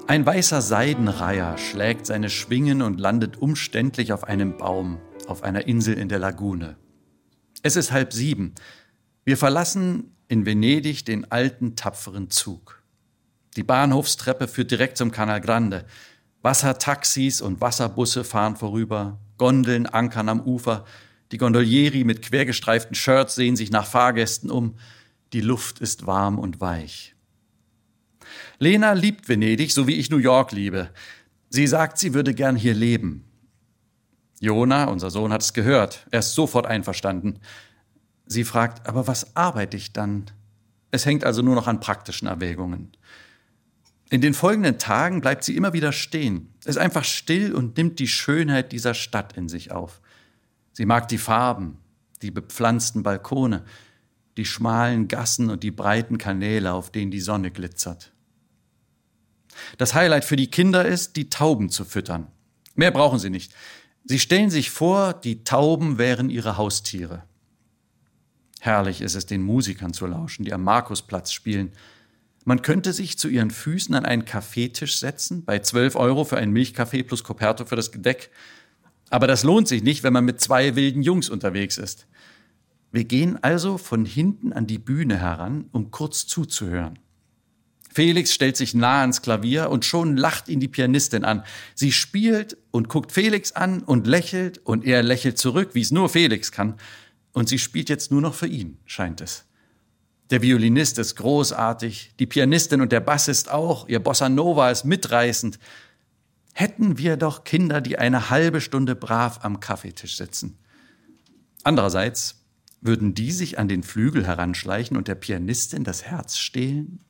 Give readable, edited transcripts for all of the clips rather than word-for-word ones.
Ein weißer Seidenreiher schlägt seine Schwingen und landet umständlich auf einem Baum, auf einer Insel in der Lagune. Es ist 6:30. Wir verlassen in Venedig den alten, tapferen Zug. Die Bahnhofstreppe führt direkt zum Canal Grande. Wassertaxis und Wasserbusse fahren vorüber, Gondeln ankern am Ufer, die Gondolieri mit quergestreiften Shirts sehen sich nach Fahrgästen um. Die Luft ist warm und weich. Lena liebt Venedig, so wie ich New York liebe. Sie sagt, sie würde gern hier leben. Jona, unser Sohn, hat es gehört. Er ist sofort einverstanden. Sie fragt, aber was arbeite ich dann? Es hängt also nur noch an praktischen Erwägungen. In den folgenden Tagen bleibt sie immer wieder stehen, ist einfach still und nimmt die Schönheit dieser Stadt in sich auf. Sie mag die Farben, die bepflanzten Balkone, die schmalen Gassen und die breiten Kanäle, auf denen die Sonne glitzert. Das Highlight für die Kinder ist, die Tauben zu füttern. Mehr brauchen sie nicht. Sie stellen sich vor, die Tauben wären ihre Haustiere. Herrlich ist es, den Musikern zu lauschen, die am Markusplatz spielen. Man könnte sich zu ihren Füßen an einen Kaffeetisch setzen, bei 12 € für einen Milchkaffee plus Coperto für das Gedeck. Aber das lohnt sich nicht, wenn man mit 2 wilden Jungs unterwegs ist. Wir gehen also von hinten an die Bühne heran, um kurz zuzuhören. Felix stellt sich nah ans Klavier und schon lacht ihn die Pianistin an. Sie spielt und guckt Felix an und er lächelt zurück, wie es nur Felix kann. Und sie spielt jetzt nur noch für ihn, scheint es. Der Violinist ist großartig, die Pianistin und der Bassist auch, ihr Bossa Nova ist mitreißend. Hätten wir doch Kinder, die eine halbe Stunde brav am Kaffeetisch sitzen. Andererseits würden die sich an den Flügel heranschleichen und der Pianistin das Herz stehlen?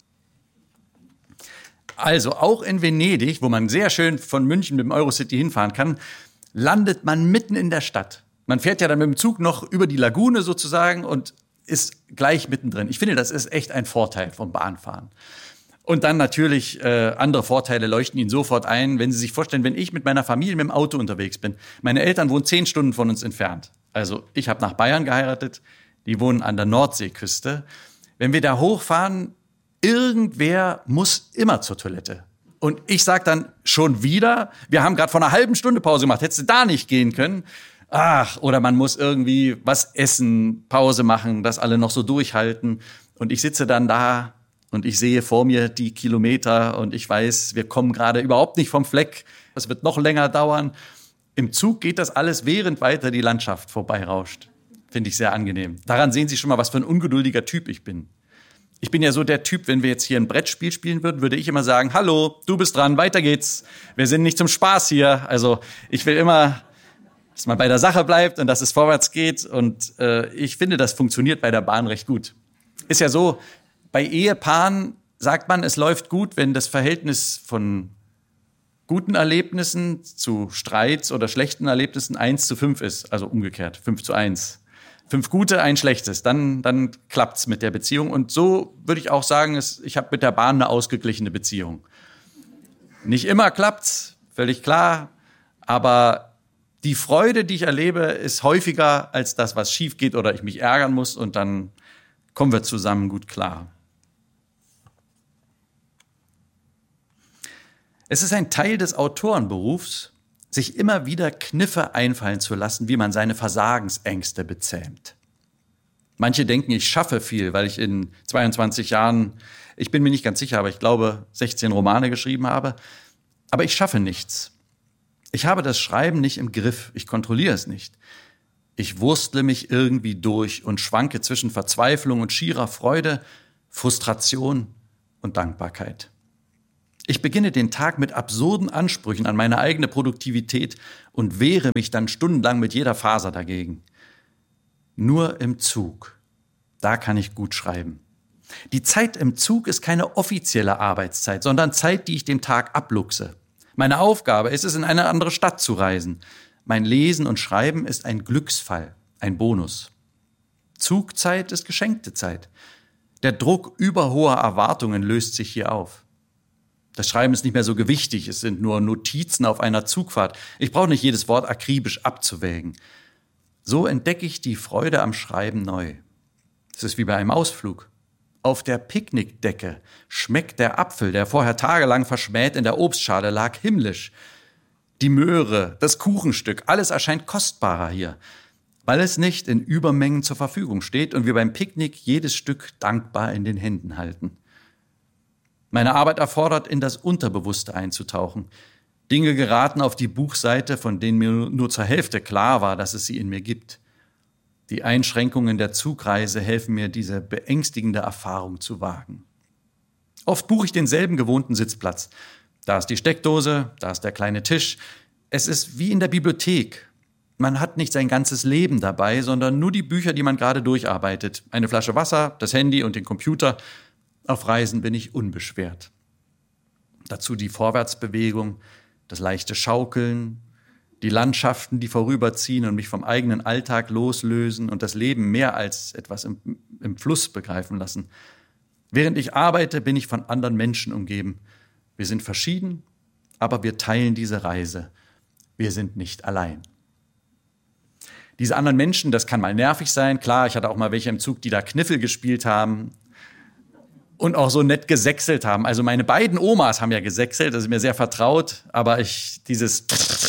Also auch in Venedig, wo man sehr schön von München mit dem Eurocity hinfahren kann, landet man mitten in der Stadt. Man fährt ja dann mit dem Zug noch über die Lagune sozusagen und ist gleich mittendrin. Ich finde, das ist echt ein Vorteil vom Bahnfahren. Und dann natürlich andere Vorteile leuchten Ihnen sofort ein, wenn Sie sich vorstellen, wenn ich mit meiner Familie mit dem Auto unterwegs bin. Meine Eltern wohnen 10 Stunden von uns entfernt. Also ich habe nach Bayern geheiratet, die wohnen an der Nordseeküste. Wenn wir da hochfahren, irgendwer muss immer zur Toilette. Und ich sage dann, schon wieder? Wir haben gerade vor einer halben Stunde Pause gemacht. Hättest du da nicht gehen können? Ach, oder man muss irgendwie was essen, Pause machen, das alle noch so durchhalten. Und ich sitze dann da und ich sehe vor mir die Kilometer und ich weiß, wir kommen gerade überhaupt nicht vom Fleck. Es wird noch länger dauern. Im Zug geht das alles, während weiter die Landschaft vorbeirauscht. Finde ich sehr angenehm. Daran sehen Sie schon mal, was für ein ungeduldiger Typ ich bin. Ich bin ja so der Typ, wenn wir jetzt hier ein Brettspiel spielen würden, würde ich immer sagen, hallo, du bist dran, weiter geht's. Wir sind nicht zum Spaß hier. Also ich will immer, dass man bei der Sache bleibt und dass es vorwärts geht. Und ich finde, das funktioniert bei der Bahn recht gut. Ist ja so, bei Ehepaaren sagt man, es läuft gut, wenn das Verhältnis von guten Erlebnissen zu Streits oder schlechten Erlebnissen 1:5 ist. Also umgekehrt, 5:1. 5 gute, 1 schlechtes, dann klappt's mit der Beziehung. Und so würde ich auch sagen, ich habe mit der Bahn eine ausgeglichene Beziehung. Nicht immer klappt's, völlig klar, aber die Freude, die ich erlebe, ist häufiger als das, was schief geht oder ich mich ärgern muss und dann kommen wir zusammen gut klar. Es ist ein Teil des Autorenberufs, sich immer wieder Kniffe einfallen zu lassen, wie man seine Versagensängste bezähmt. Manche denken, ich schaffe viel, weil ich in 22 Jahren, ich bin mir nicht ganz sicher, aber ich glaube, 16 Romane geschrieben habe. Aber ich schaffe nichts. Ich habe das Schreiben nicht im Griff, ich kontrolliere es nicht. Ich wurstle mich irgendwie durch und schwanke zwischen Verzweiflung und schierer Freude, Frustration und Dankbarkeit. Ich beginne den Tag mit absurden Ansprüchen an meine eigene Produktivität und wehre mich dann stundenlang mit jeder Faser dagegen. Nur im Zug, da kann ich gut schreiben. Die Zeit im Zug ist keine offizielle Arbeitszeit, sondern Zeit, die ich dem Tag abluchse. Meine Aufgabe ist es, in eine andere Stadt zu reisen. Mein Lesen und Schreiben ist ein Glücksfall, ein Bonus. Zugzeit ist geschenkte Zeit. Der Druck überhoher Erwartungen löst sich hier auf. Das Schreiben ist nicht mehr so gewichtig, es sind nur Notizen auf einer Zugfahrt. Ich brauche nicht jedes Wort akribisch abzuwägen. So entdecke ich die Freude am Schreiben neu. Es ist wie bei einem Ausflug. Auf der Picknickdecke schmeckt der Apfel, der vorher tagelang verschmäht in der Obstschale lag, himmlisch. Die Möhre, das Kuchenstück, alles erscheint kostbarer hier, weil es nicht in Übermengen zur Verfügung steht und wir beim Picknick jedes Stück dankbar in den Händen halten. Meine Arbeit erfordert, in das Unterbewusste einzutauchen. Dinge geraten auf die Buchseite, von denen mir nur zur Hälfte klar war, dass es sie in mir gibt. Die Einschränkungen der Zugreise helfen mir, diese beängstigende Erfahrung zu wagen. Oft buche ich denselben gewohnten Sitzplatz. Da ist die Steckdose, da ist der kleine Tisch. Es ist wie in der Bibliothek. Man hat nicht sein ganzes Leben dabei, sondern nur die Bücher, die man gerade durcharbeitet. Eine Flasche Wasser, das Handy und den Computer. Auf Reisen bin ich unbeschwert. Dazu die Vorwärtsbewegung, das leichte Schaukeln, die Landschaften, die vorüberziehen und mich vom eigenen Alltag loslösen und das Leben mehr als etwas im Fluss begreifen lassen. Während ich arbeite, bin ich von anderen Menschen umgeben. Wir sind verschieden, aber wir teilen diese Reise. Wir sind nicht allein. Diese anderen Menschen, das kann mal nervig sein. Klar, ich hatte auch mal welche im Zug, die da Kniffel gespielt haben und auch so nett gesächselt haben. Also meine beiden Omas haben ja gesächselt, das ist mir sehr vertraut. Aber jetzt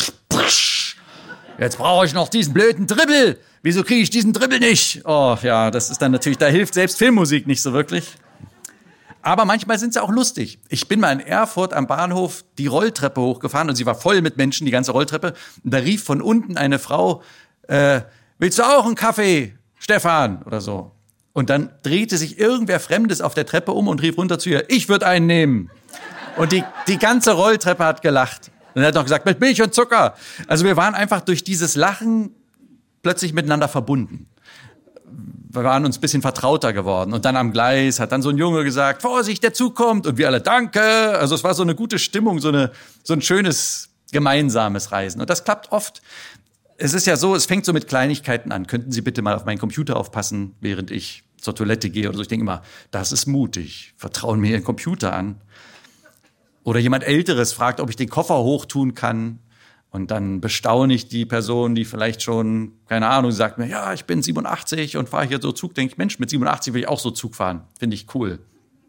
brauche ich noch diesen blöden Dribbel. Wieso kriege ich diesen Dribbel nicht? Oh ja, das ist dann natürlich, da hilft selbst Filmmusik nicht so wirklich. Aber manchmal sind sie auch lustig. Ich bin mal in Erfurt am Bahnhof die Rolltreppe hochgefahren und sie war voll mit Menschen, die ganze Rolltreppe. Und da rief von unten eine Frau, willst du auch einen Kaffee, Stefan? Oder so. Und dann drehte sich irgendwer Fremdes auf der Treppe um und rief runter zu ihr, ich würde einen nehmen. Und die ganze Rolltreppe hat gelacht. Und er hat noch gesagt, mit Milch und Zucker. Also wir waren einfach durch dieses Lachen plötzlich miteinander verbunden. Wir waren uns ein bisschen vertrauter geworden. Und dann am Gleis hat dann so ein Junge gesagt, Vorsicht, der Zug kommt. Und wir alle, danke. Also es war so eine gute Stimmung, so ein schönes gemeinsames Reisen. Und das klappt oft. Es ist ja so, es fängt so mit Kleinigkeiten an. Könnten Sie bitte mal auf meinen Computer aufpassen, während ich zur Toilette gehe oder so. Ich denke immer, das ist mutig. Vertrauen mir Ihren Computer an. Oder jemand Älteres fragt, ob ich den Koffer hochtun kann. Und dann bestaune ich die Person, die vielleicht schon, keine Ahnung, sagt mir, ja, ich bin 87 und fahre hier so Zug. Denke ich, Mensch, mit 87 will ich auch so Zug fahren. Finde ich cool.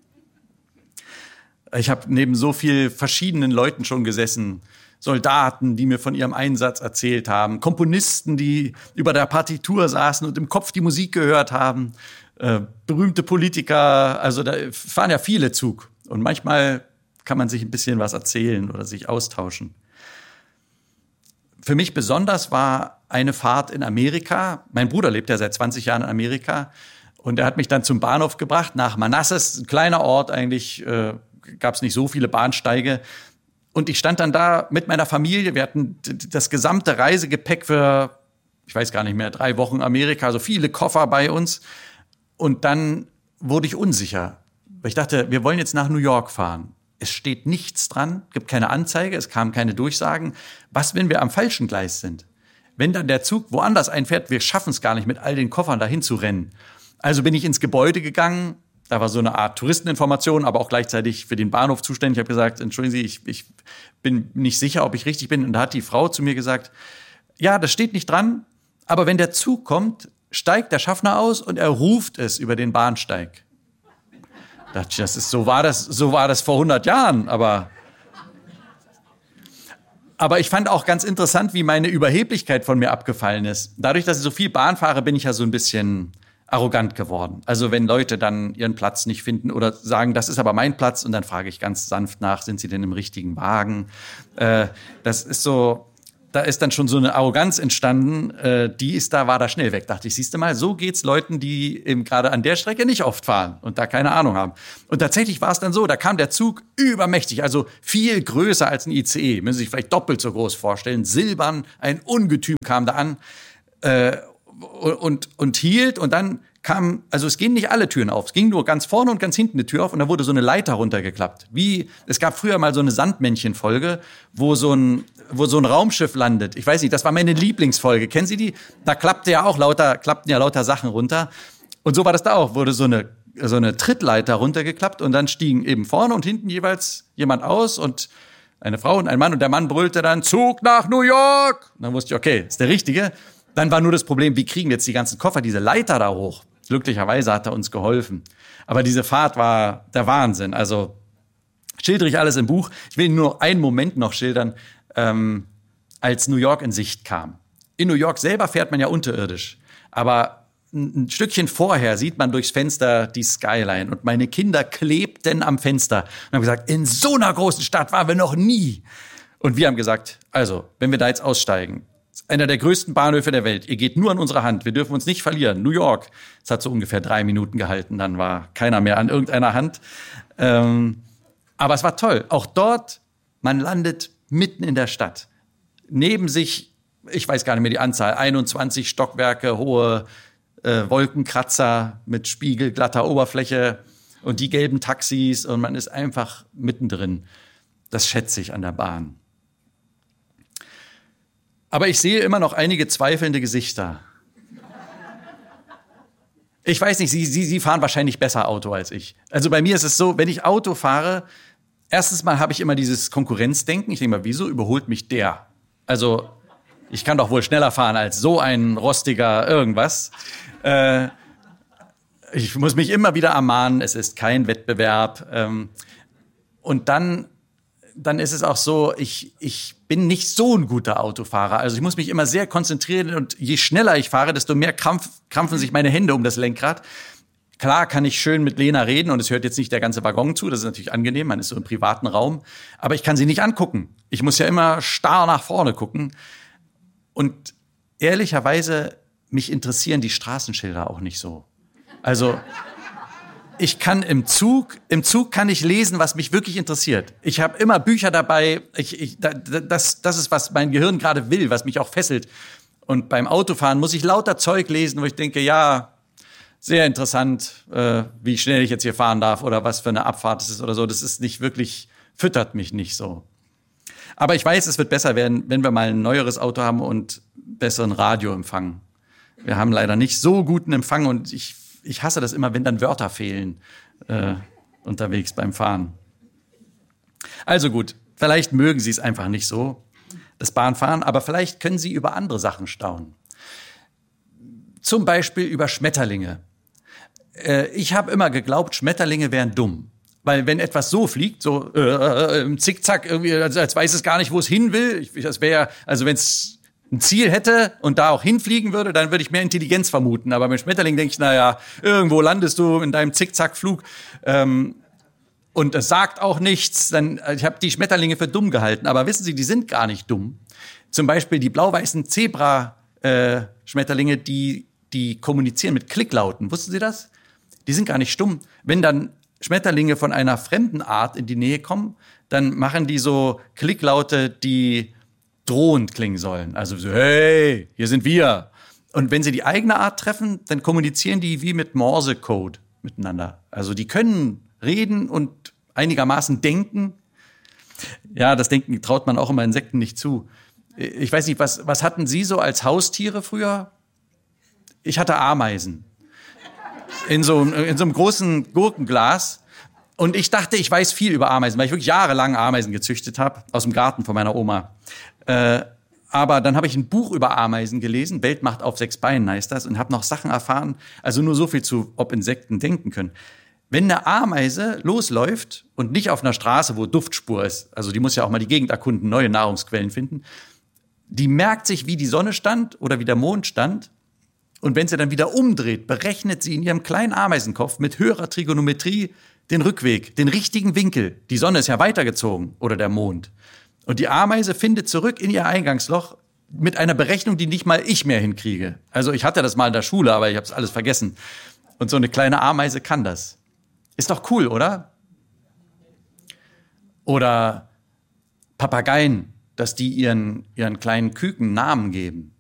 Ich habe neben so viel verschiedenen Leuten schon gesessen. Soldaten, die mir von ihrem Einsatz erzählt haben. Komponisten, die über der Partitur saßen und im Kopf die Musik gehört haben. Berühmte Politiker. Also da fahren ja viele Zug. Und manchmal kann man sich ein bisschen was erzählen oder sich austauschen. Für mich besonders war eine Fahrt in Amerika. Mein Bruder lebt ja seit 20 Jahren in Amerika. Und er hat mich dann zum Bahnhof gebracht, nach Manassas, ein kleiner Ort eigentlich, gab es nicht so viele Bahnsteige. Und ich stand dann da mit meiner Familie. Wir hatten das gesamte Reisegepäck für, ich weiß gar nicht mehr, 3 Wochen Amerika, so viele Koffer bei uns. Und dann wurde ich unsicher. Ich dachte, wir wollen jetzt nach New York fahren. Es steht nichts dran, gibt keine Anzeige, es kamen keine Durchsagen. Was, wenn wir am falschen Gleis sind? Wenn dann der Zug woanders einfährt, wir schaffen es gar nicht, mit all den Koffern dahin zu rennen. Also bin ich ins Gebäude gegangen, da war so eine Art Touristeninformation, aber auch gleichzeitig für den Bahnhof zuständig. Ich habe gesagt, entschuldigen Sie, ich bin nicht sicher, ob ich richtig bin. Und da hat die Frau zu mir gesagt, ja, das steht nicht dran, aber wenn der Zug kommt, steigt der Schaffner aus und er ruft es über den Bahnsteig. Da dachte ich, so war das vor 100 Jahren, aber ich fand auch ganz interessant, wie meine Überheblichkeit von mir abgefallen ist. Dadurch, dass ich so viel Bahn fahre, bin ich ja so ein bisschen arrogant geworden. Also wenn Leute dann ihren Platz nicht finden oder sagen, das ist aber mein Platz, und dann frage ich ganz sanft nach, sind sie denn im richtigen Wagen? Das ist so, da ist dann schon so eine Arroganz entstanden, war da schnell weg. Dachte ich, siehst du mal, so geht's Leuten, die eben gerade an der Strecke nicht oft fahren und da keine Ahnung haben. Und tatsächlich war es dann so, da kam der Zug übermächtig, also viel größer als ein ICE, müssen Sie sich vielleicht doppelt so groß vorstellen, silbern, ein Ungetüm kam da an, und hielt, und dann kam, also es gehen nicht alle Türen auf, es ging nur ganz vorne und ganz hinten eine Tür auf und da wurde so eine Leiter runtergeklappt. Es gab früher mal so eine Sandmännchen-Folge, wo so ein Raumschiff landet. Ich weiß nicht, das war meine Lieblingsfolge. Kennen Sie die? Da klappten ja lauter Sachen runter. Und so war das da auch, wurde so eine Trittleiter runtergeklappt und dann stiegen eben vorne und hinten jeweils jemand aus und eine Frau und ein Mann, und der Mann brüllte dann, Zug nach New York! Und dann wusste ich, okay, ist der Richtige. Dann war nur das Problem, wie kriegen wir jetzt die ganzen Koffer, diese Leiter da hoch? Glücklicherweise hat er uns geholfen. Aber diese Fahrt war der Wahnsinn. Also schildere ich alles im Buch. Ich will nur einen Moment noch schildern, als New York in Sicht kam. In New York selber fährt man ja unterirdisch. Aber ein Stückchen vorher sieht man durchs Fenster die Skyline. Und meine Kinder klebten am Fenster und haben gesagt, in so einer großen Stadt waren wir noch nie. Und wir haben gesagt, also, wenn wir da jetzt aussteigen, einer der größten Bahnhöfe der Welt, ihr geht nur an unsere Hand, wir dürfen uns nicht verlieren. New York, es hat so ungefähr 3 Minuten gehalten, dann war keiner mehr an irgendeiner Hand. Aber es war toll. Auch dort, man landet mitten in der Stadt. Neben sich, ich weiß gar nicht mehr die Anzahl, 21 Stockwerke hohe Wolkenkratzer mit spiegelglatter Oberfläche und die gelben Taxis und man ist einfach mittendrin. Das schätze ich an der Bahn. Aber ich sehe immer noch einige zweifelnde Gesichter. Ich weiß nicht, Sie fahren wahrscheinlich besser Auto als ich. Also bei mir ist es so, wenn ich Auto fahre, erstens mal habe ich immer dieses Konkurrenzdenken. Ich denke mal, wieso überholt mich der? Also ich kann doch wohl schneller fahren als so ein rostiger irgendwas. Ich muss mich immer wieder ermahnen, es ist kein Wettbewerb. Und dann ist es auch so, ich bin nicht so ein guter Autofahrer. Also ich muss mich immer sehr konzentrieren und je schneller ich fahre, desto mehr krampfen sich meine Hände um das Lenkrad. Klar kann ich schön mit Lena reden und es hört jetzt nicht der ganze Waggon zu, das ist natürlich angenehm, man ist so im privaten Raum. Aber ich kann sie nicht angucken. Ich muss ja immer starr nach vorne gucken. Und ehrlicherweise, mich interessieren die Straßenschilder auch nicht so. Also ich kann im Zug kann ich lesen, was mich wirklich interessiert. Ich habe immer Bücher dabei. Das ist, was mein Gehirn gerade will, was mich auch fesselt. Und beim Autofahren muss ich lauter Zeug lesen, wo ich denke, ja, sehr interessant, wie schnell ich jetzt hier fahren darf oder was für eine Abfahrt es ist oder so. Das ist nicht wirklich, füttert mich nicht so. Aber ich weiß, es wird besser werden, wenn wir mal ein neueres Auto haben und besseren Radioempfang. Wir haben leider nicht so guten Empfang und ich hasse das immer, wenn dann Wörter fehlen unterwegs beim Fahren. Also gut, vielleicht mögen Sie es einfach nicht so, das Bahnfahren, aber vielleicht können Sie über andere Sachen staunen. Zum Beispiel über Schmetterlinge. Ich habe immer geglaubt, Schmetterlinge wären dumm. Weil wenn etwas so fliegt, so im Zickzack, irgendwie, als weiß es gar nicht, wo es hin will. Das wäre, also wenn es ein Ziel hätte und da auch hinfliegen würde, dann würde ich mehr Intelligenz vermuten. Aber beim Schmetterling denke ich, naja, irgendwo landest du in deinem Zickzackflug und es sagt auch nichts. Ich habe die Schmetterlinge für dumm gehalten. Aber wissen Sie, die sind gar nicht dumm. Zum Beispiel die blau-weißen Zebra-Schmetterlinge, die kommunizieren mit Klicklauten. Wussten Sie das? Die sind gar nicht stumm. Wenn dann Schmetterlinge von einer fremden Art in die Nähe kommen, dann machen die so Klicklaute, die drohend klingen sollen. Also so, hey, hier sind wir. Und wenn sie die eigene Art treffen, dann kommunizieren die wie mit Morsecode miteinander. Also die können reden und einigermaßen denken. Ja, das Denken traut man auch immer Insekten nicht zu. Ich weiß nicht, was hatten Sie so als Haustiere früher? Ich hatte Ameisen. In so einem großen Gurkenglas. Und ich dachte, ich weiß viel über Ameisen, weil ich wirklich jahrelang Ameisen gezüchtet habe, aus dem Garten von meiner Oma. Aber dann habe ich ein Buch über Ameisen gelesen, Weltmacht auf 6 Beinen heißt das, und habe noch Sachen erfahren, also nur so viel zu, ob Insekten denken können. Wenn eine Ameise losläuft und nicht auf einer Straße, wo Duftspur ist, also die muss ja auch mal die Gegend erkunden, neue Nahrungsquellen finden, die merkt sich, wie die Sonne stand oder wie der Mond stand. Und wenn sie dann wieder umdreht, berechnet sie in ihrem kleinen Ameisenkopf mit höherer Trigonometrie den Rückweg, den richtigen Winkel. Die Sonne ist ja weitergezogen oder der Mond. Und die Ameise findet zurück in ihr Eingangsloch mit einer Berechnung, die nicht mal ich mehr hinkriege. Also ich hatte das mal in der Schule, aber ich habe es alles vergessen. Und so eine kleine Ameise kann das. Ist doch cool, oder? Oder Papageien, dass die ihren kleinen Küken Namen geben.